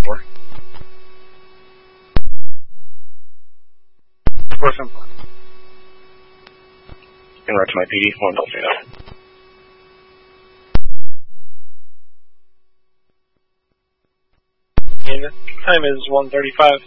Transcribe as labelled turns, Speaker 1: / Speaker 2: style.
Speaker 1: 4. 474.
Speaker 2: En route to my PD, 1030.
Speaker 1: And time is 1:35.